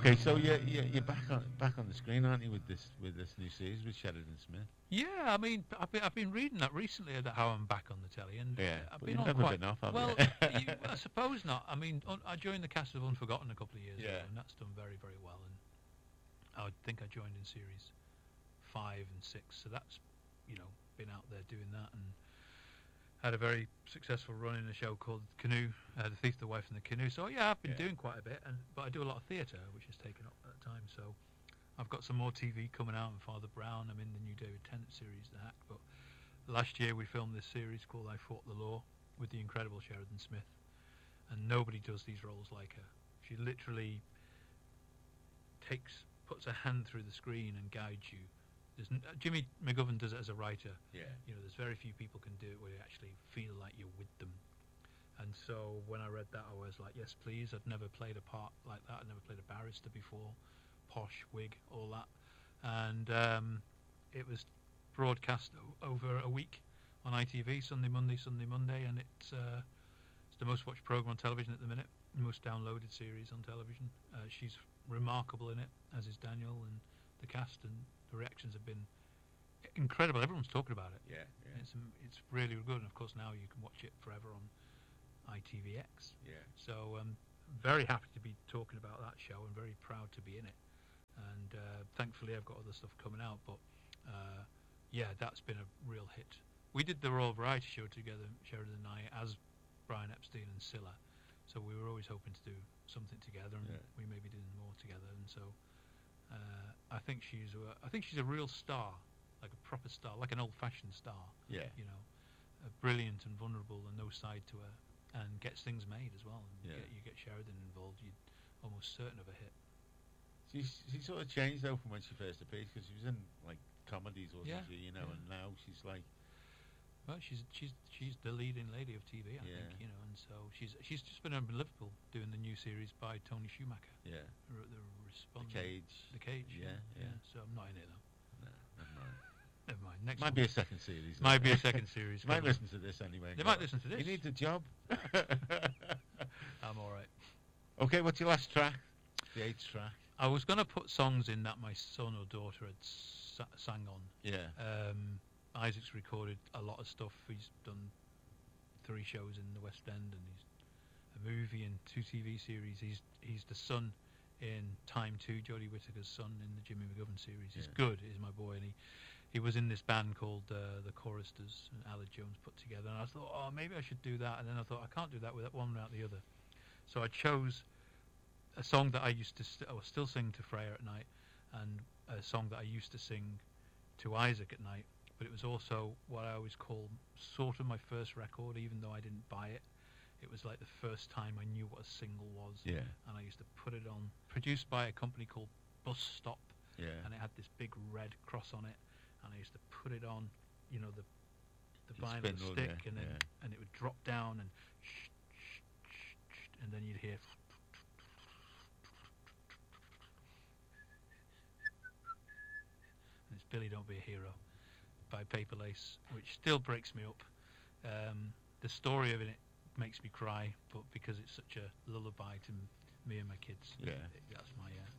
Okay, so you're back on the screen, aren't you, with this new series with Sheridan Smith? Yeah, I mean, I've been reading that recently about how I'm back on the telly, and I've been on never quite been off, have well. you? I suppose not. I mean, I joined the cast of Unforgotten a couple of years ago, Yeah. and that's done very, very well. And I think I joined in series 5 and 6, so that's been out there doing that, and had a very successful run in a show called Canoe, The Thief, the Wife, and the Canoe. So yeah, I've been doing quite a bit, but I do a lot of theatre, which has taken up that time. So I've got some more TV coming out, and Father Brown. I'm in the new David Tennant series, The Hack. But last year we filmed this series called I Fought the Law with the incredible Sheridan Smith, and nobody does these roles like her. She literally puts a hand through the screen and guides you. Jimmy McGovern does it as a writer. Yeah. There's very few people can do it where you actually feel like you're with them. And so when I read that, I was like, yes, please. I'd never played a part like that. I'd never played a barrister before. Posh wig, all that. And it was broadcast over a week on ITV, Sunday, Monday, and it's the most watched program on television at the minute, most downloaded series on television. She's remarkable in it, as is Daniel and the cast, and the reactions have been incredible. Everyone's talking about it. Yeah. It's really good, and of course now you can watch it forever on ITVX. Yeah. So very happy to be talking about that show and very proud to be in it. And thankfully I've got other stuff coming out, but that's been a real hit. We did the Royal Variety Show together, Sheridan and I, as Brian Epstein and Scylla. So we were always hoping to do something together, and we may be doing more together. And so I think she's a real star, like a proper star, like an old-fashioned star. Yeah. Brilliant and vulnerable, and no side to her, and gets things made as well. And you get Sheridan involved, you're almost certain of a hit. She sort of changed though from when she first appeared, because she was in like comedies, wasn't she? And now she's like. Well, she's the leading lady of TV, I think, and so she's just been over in Liverpool doing the new series by Tony Schumacher. Yeah. The Cage. The Cage. Yeah. So I'm not in it though. No, never mind. Never mind. Next might be a second series. Might be a second series. They might listen to this anyway. They might listen to this. You need a job. I'm all right. Okay, what's your last track? The 8th track. I was going to put songs in that my son or daughter had sang on. Yeah. Isaac's recorded a lot of stuff. He's done 3 shows in the West End, and he's a movie and 2 TV series. He's the son in Time 2, Jodie Whittaker's son in the Jimmy McGovern series. He's good, he's my boy, and he was in this band called the Choristers, and Aled Jones put together. And I thought, oh, maybe I should do that. And then I thought, I can't do that without one without the other. So I chose a song that I used to still sing to Freya at night, and a song that I used to sing to Isaac at night. But it was also what I always call sort of my first record, even though I didn't buy it. It was like the first time I knew what a single was. Yeah. And I used to put it on, produced by a company called Bus Stop. Yeah. And it had this big red cross on it. And I used to put it on, the vinyl stick, and then and it would drop down, and and then you'd hear. And it's Billy Don't Be a Hero by Paper Lace, which still breaks me up. The story of it makes me cry, but because it's such a lullaby to me and my kids, that's my